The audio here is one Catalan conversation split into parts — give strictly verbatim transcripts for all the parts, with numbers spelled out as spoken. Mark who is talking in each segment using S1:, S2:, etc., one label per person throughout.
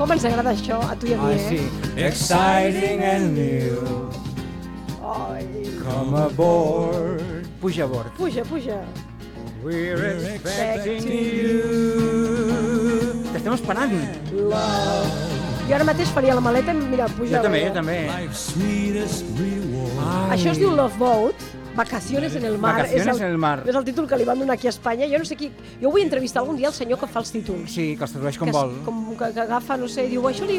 S1: Com ens agrada això, a tu i a mi, eh?
S2: Ah, sí. Exciting and new.
S1: Ai.
S2: Come aboard. Puja a bord.
S1: Puja, puja.
S2: We're expecting you. T'estem esperant.
S1: Love. Jo ara mateix faria la maleta i mira, puja.
S2: Jo també, jo també.
S1: Això es diu Love Boat, Vacaciones en el mar.
S2: Vacaciones
S1: és el,
S2: en el mar.
S1: És el títol que li van donar aquí a Espanya. Jo no sé qui... Jo vull entrevistar algun dia el senyor que fa els títols.
S2: Sí, que els tradueix com
S1: que,
S2: vol.
S1: Com que, que agafa, no sé, diu, això li...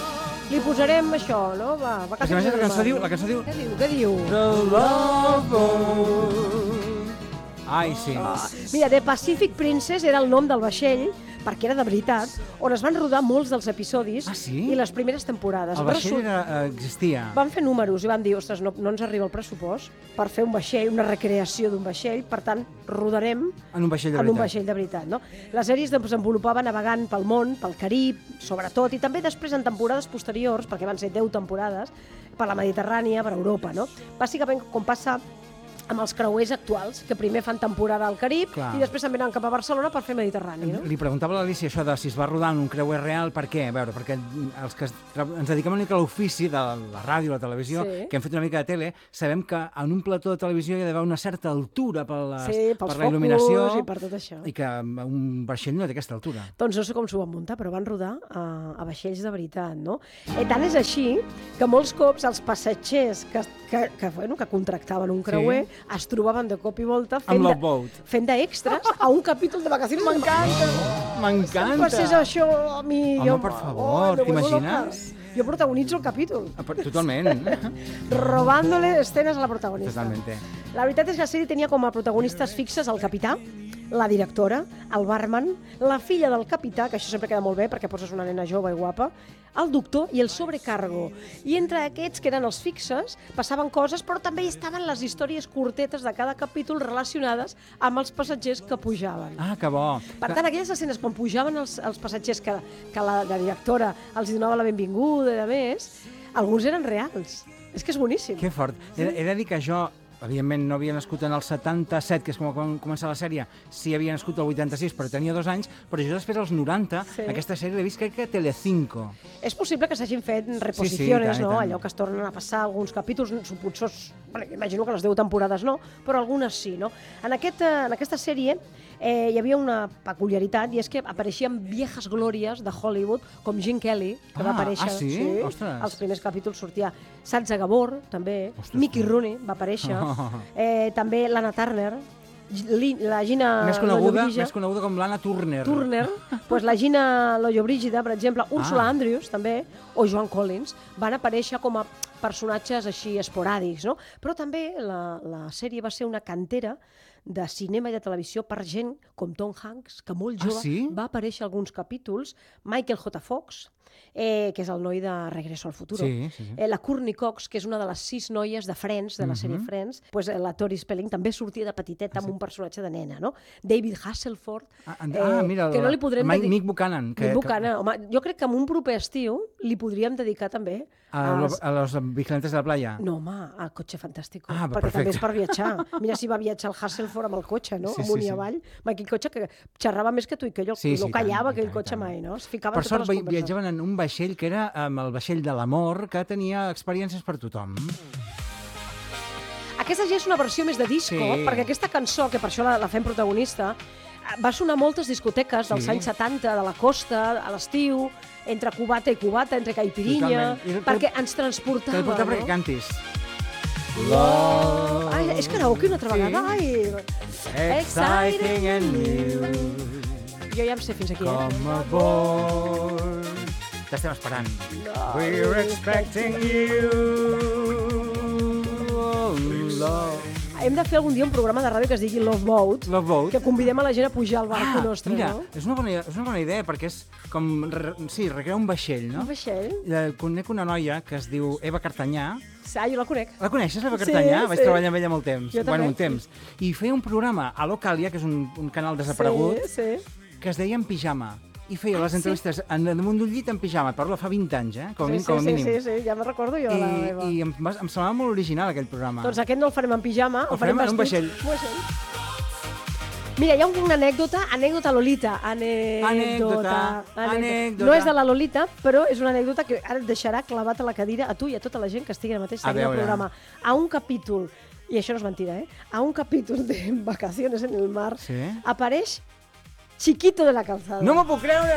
S1: Li posarem això, no? Va, Vacaciones en el
S2: la cançó
S1: mar.
S2: diu, la cançó diu...
S1: Què diu, què diu?
S2: The Love Boat. Ai, sí.
S1: Ah, mira, The Pacific Princess era el nom del vaixell, perquè era de veritat, on es van rodar molts dels episodis
S2: Ah, sí?
S1: i les primeres temporades.
S2: El vaixell era, eh, existia.
S1: Van fer números i van dir, ostres, no, no ens arriba el pressupost per fer un vaixell, una recreació d'un vaixell, per tant, rodarem
S2: En un vaixell de
S1: en
S2: veritat.
S1: un vaixell de veritat. No? Les sèries es desenvolupaven navegant pel món, pel Carib, sobretot, i també després en temporades posteriors, perquè van ser deu temporades, per la Mediterrània, per Europa. No? Bàsicament, com passa amb els creuers actuals, que primer fan temporada al Carib
S2: Clar.
S1: i després se'n venen cap a Barcelona per fer Mediterrani. No?
S2: Li preguntava a l'Alicia això de si es va rodar en un creuer real, per què? A veure, perquè els que ens dediquem una mica a l'ofici de la ràdio, la televisió,
S1: Sí.
S2: que hem fet una mica de tele, sabem que en un plató de televisió hi ha d'haver una certa altura per, les,
S1: Sí,
S2: per
S1: pels
S2: la il·luminació
S1: focus i per tot això.
S2: i que un vaixell no té aquesta altura.
S1: Doncs no sé com s'ho van muntar, però van rodar a, a vaixells de veritat, no? I tant és així que molts cops els passatgers que, que, que, bueno, que contractaven un creuer sí. es trobaven de cop i volta fent,
S2: Amb
S1: de,
S2: Love Boat.
S1: fent d'extras a un capítol de Vacaciones. M'encanta!
S2: M'encanta!
S1: Passés això a mi...
S2: Home,
S1: jo,
S2: per favor,
S1: me vuelvo
S2: t'imagines?
S1: loca. Jo protagonitzo el capítol,
S2: Ah, per- Totalment.
S1: robándole escenes a la protagonista.
S2: Totalmente.
S1: La veritat és que la sèrie tenia com a protagonistes fixes el capità, la directora, el barman, la filla del capità, que això sempre queda molt bé perquè poses una nena jove i guapa, el doctor i el sobrecargo. I entre aquests, que eren els fixes, passaven coses, però també hi estaven les històries curtetes de cada capítol relacionades amb els passatgers que pujaven.
S2: Ah, que bo.
S1: Per tant, aquelles escenes quan pujaven els, els passatgers que, que la, la directora els donava la benvinguda i a més, alguns eren reals. És que és boníssim.
S2: Que fort. He, he de dir que jo, evidentment, no havia nascut en el setanta-set, que és com quan comença la sèrie, sí havia nascut el vuitanta-sis, però tenia dos anys, però jo després, als noranta,
S1: Sí.
S2: aquesta sèrie l'he vist, crec que a Telecinco.
S1: És possible que s'hagin fet
S2: Sí, sí,
S1: reposiciones,
S2: i tant, i
S1: no?
S2: tant.
S1: Allò que es tornen a passar alguns capítols, potser, bueno, imagino que les deu temporades no, però algunes sí, no? En, aquest, eh, en aquesta sèrie eh, hi havia una peculiaritat, i és que apareixien viejas glòries de Hollywood, com Gene Kelly, que va
S2: Ah,
S1: aparèixer...
S2: ah, sí? Ostres.
S1: als primers capítols sortia Satya Gabor, també,
S2: Ostres,
S1: Mickey
S2: sí.
S1: Rooney va aparèixer, eh, també l'Anna Turner, Li- la Gina
S2: Més coneguda,
S1: Lollobrigida,
S2: més coneguda com l'Anna Turner.
S1: Turner, pues la Gina Lollobrigida, per exemple, Úrsula
S2: Ah.
S1: Andrews, també, o Joan Collins, van aparèixer com a personatges així esporàdics, no? Però també la, la sèrie va ser una cantera de cinema i de televisió per gent com Tom Hanks, que molt
S2: Ah,
S1: jove
S2: sí?
S1: va aparèixer alguns capítols, Michael J. Fox, eh, que és el noi de Regreso al Futuro,
S2: Sí, sí, sí.
S1: Eh, la Courtney Cox, que és una de les sis noies de Friends, de la sèrie
S2: Mhm.
S1: Friends, pues, eh, la Tori Spelling també sortia de petiteta amb un personatge de nena, no? David Hasselhoff,
S2: Ah, ah, mira,
S1: que no li podrem
S2: Mike,
S1: dedi-
S2: Mick Buchanan. Que,
S1: Mick Buchanan, home, jo crec que en un proper estiu li podríem dedicar també
S2: A, lo- a los vigilantes de la playa.
S1: No, home, a Cotxe Fantàstico,
S2: Ah,
S1: perquè
S2: perfecte.
S1: també és per viatjar. Mira si va viatjar el Hasselhoff amb el cotxe, no?
S2: Sí,
S1: Amunt
S2: sí,
S1: i
S2: sí.
S1: avall. Amb aquell cotxe que xerrava més que tu i que jo,
S2: Sí, sí,
S1: no
S2: i
S1: callava
S2: tant, i
S1: aquell
S2: tant, i
S1: cotxe
S2: tant.
S1: mai, no? Es ficava
S2: Per
S1: en
S2: sort,
S1: totes les
S2: vi-
S1: converses.
S2: viatjaven en un vaixell que era amb el vaixell de l'amor, que tenia experiències per tothom.
S1: Aquesta ja és una versió més de disco,
S2: Sí.
S1: perquè aquesta cançó, que per això la, la fem protagonista, va sonar a moltes discoteques dels
S2: Sí.
S1: anys setanta, de la costa, a l'estiu, entre cubata i cubata, entre caipirinha,
S2: Totalment. I el-
S1: perquè ens transportava,
S2: Te portar
S1: no?
S2: perquè cantis.
S1: Ai, és karaoke una altra
S2: Sí.
S1: vegada? Ai,
S2: Exciting and new.
S1: jo ja em sé fins aquí, eh?
S2: Come aboard. T'estem esperant. We're expecting you. Oh, love.
S1: Hem de fer algun dia un programa de ràdio que es digui Love Boat,
S2: Love Boat.
S1: que convidem a la gent a pujar al barco
S2: Ah,
S1: nostre,
S2: mira,
S1: no?
S2: és una, bona, és una bona idea, perquè és com, re- sí, recrear un vaixell, no?
S1: Un vaixell?
S2: Eh, Conec una noia que es diu Eva Cartanyà.
S1: Ah, jo la conec.
S2: La coneixes, l'Eva
S1: Sí,
S2: Cartanyà? Vaig
S1: sí.
S2: treballar amb ella molt temps.
S1: Jo
S2: bueno,
S1: també.
S2: un temps. I feia un programa a Localia, que és un, un canal desaparegut,
S1: Sí, sí.
S2: que es deia En Pijama. I feia
S1: Ah,
S2: les
S1: sí?
S2: entrevistes en, damunt d'un llit en pijama. Parlo fa vint anys, eh? Com, a
S1: Sí,
S2: mínim-
S1: sí,
S2: com a
S1: sí,
S2: mínim.
S1: sí, sí, ja me'n recordo jo de la
S2: I,
S1: meva.
S2: i em, va- em semblava molt original, aquell programa.
S1: Doncs aquest no el farem en pijama,
S2: El farem en un
S1: vestits.
S2: vaixell.
S1: Un vaixell. Mira, hi ha una anècdota, anècdota Lolita, anècdota,
S2: Anècdota, anècdota.
S1: No és de la Lolita, però és una anècdota que ara et deixarà clavat a la cadira a tu i a tota la gent que estigui ara mateix seguint el programa. A un capítol, i això no és mentira, eh? A un capítol de Vacaciones en el mar
S2: sí?
S1: apareix Chiquito de la Calzada.
S2: No m'ho puc creure!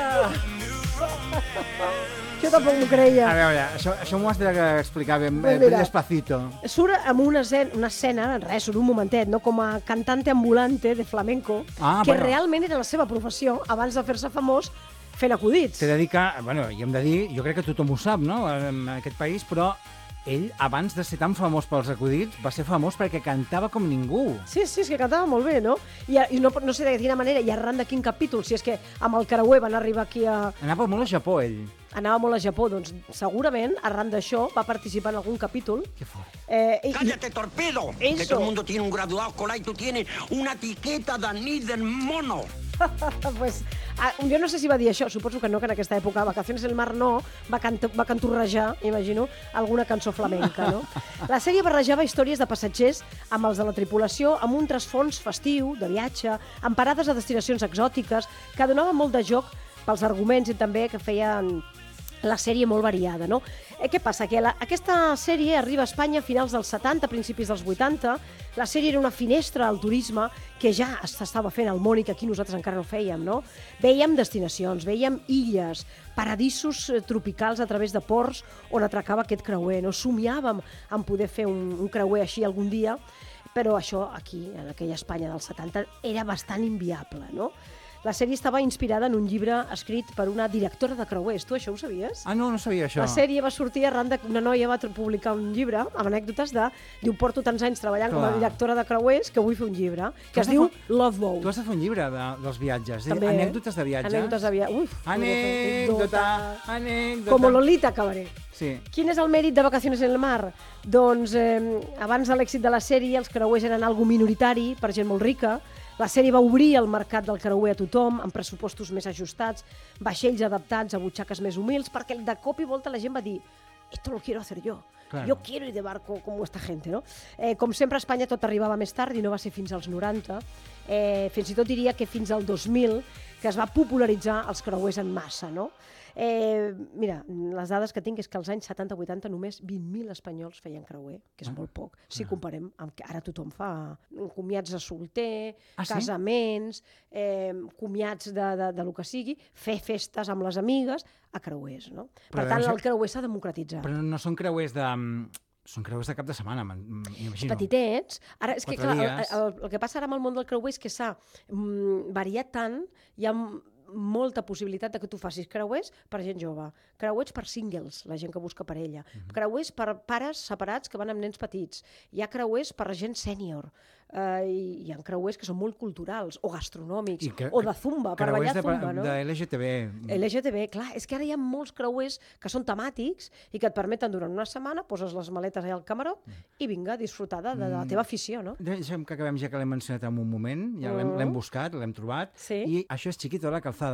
S1: Jo tampoc m'ho creia.
S2: A veure, això, això m'ho has d'explicar ben, ben despacito.
S1: Surt amb una escena, una escena, res, surt un momentet, no? Com a cantante ambulante de flamenco,
S2: ah,
S1: que
S2: bueno.
S1: realment era la seva professió abans de fer-se famós fent acudits.
S2: T'he de dir que, bueno, i hem de dir, jo crec que tothom ho sap, no?, en aquest país, però ell, abans de ser tan famós pels acudits, va ser famós perquè cantava com ningú.
S1: Sí, sí, és que cantava molt bé, no? I, i no, no sé de quina manera, i arran de quin capítol, si és que amb el Creuer van arribar aquí a...
S2: Anava molt a Japó, ell.
S1: Anava molt a Japó, doncs segurament, arran d'això, va participar en algun capítol.
S2: Que fort.
S1: Eh, i,
S3: ¡Cállate, torpedo!
S1: Eso.
S3: Que todo el mundo tiene un graduado escolar y tú tienes una etiqueta de anís del mono.
S1: pues, ah, jo no sé si va dir això, suposo que no, que en aquesta època, Vacaciones del mar no, va, cant va canturrejar, imagino, alguna cançó flamenca, no? La sèrie barrejava històries de passatgers amb els de la tripulació, amb un trasfons festiu, de viatge, amb parades a destinacions exòtiques, que donaven molt de joc pels arguments i també que feien la sèrie molt variada, no? Eh, què passa? Que la, aquesta sèrie arriba a Espanya a finals dels setanta, principis dels vuitanta. La sèrie era una finestra al turisme que ja s'estava fent al món i que aquí nosaltres encara no fèiem, no? Vèiem destinacions, vèiem illes, paradisos tropicals a través de ports on atracava aquest creuer, no? Somiàvem en poder fer un, un creuer així algun dia, però això aquí, en aquella Espanya dels setanta, era bastant inviable, no? La sèrie estava inspirada en un llibre escrit per una directora de creuers. Tu això ho sabies?
S2: Ah, no, no sabia això.
S1: La sèrie va sortir arran d'una noia va publicar un llibre amb anècdotes de... Diu, porto tants anys treballant Clar. com a directora de creuers que vull fer un llibre, que es diu fer... Love Boat.
S2: Tu has de fer un llibre de, dels viatges,
S1: També,
S2: anècdotes de viatges.
S1: Anècdotes de viatges. Uf,
S2: anècdota, anècdota.
S1: Com Lolita Cabaret.
S2: Sí.
S1: Quin és el mèrit de Vacaciones en el mar? Doncs eh, abans de l'èxit de la sèrie els creuers eren algo minoritari per gent molt rica. La sèrie va obrir el mercat del creuer a tothom, amb pressupostos més ajustats, vaixells adaptats a butxaques més humils, perquè de cop i volta la gent va dir «Esto lo quiero hacer yo, claro. Yo quiero ir de barco como esta gente». No? Eh, com sempre, a Espanya tot arribava més tard i no va ser fins als noranta. Eh, fins i tot diria que fins al dos mil, que es va popularitzar els creuers en massa, no? Eh, mira, les dades que tinc és que als anys setanta vuitanta només vint mil espanyols feien creuer, que és ah. molt poc, si ah. comparem amb que ara tothom fa comiats de solter, ah, casaments, sí? eh, comiats de, de, de lo que sigui, fer festes amb les amigues a creuers, no? Però per tant, el creuer s'ha democratitzat.
S2: Però no són creuers de... Són creuers de cap de setmana, m'imagino.
S1: Petitets. Ara, és que, clar, el, el, el que passa ara amb el món del creuer és que s'ha mm, variat tant, hi ha molta possibilitat de que tu facis creuers per gent jove, creuers per singles, la gent que busca parella, uh-huh. creuers per pares separats que van amb nens petits, hi ha creuers per gent sènior, uh, i hi ha creuers que són molt culturals, o gastronòmics, que, o de zumba, per ballar
S2: de,
S1: zumba, no?
S2: de L G T B.
S1: L G T B, clar, és que ara hi ha molts creuers que són temàtics i que et permeten durant una setmana, poses les maletes allà al camarot uh-huh. i vinga, disfrutar de, de la teva afició, no?
S2: Deixem que acabem ja que l'hem mencionat en un moment, ja uh-huh. l'hem buscat, l'hem trobat,
S1: sí.
S2: i això és Chiquito de la Calzada.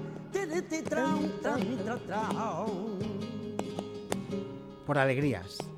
S2: Por alegrías.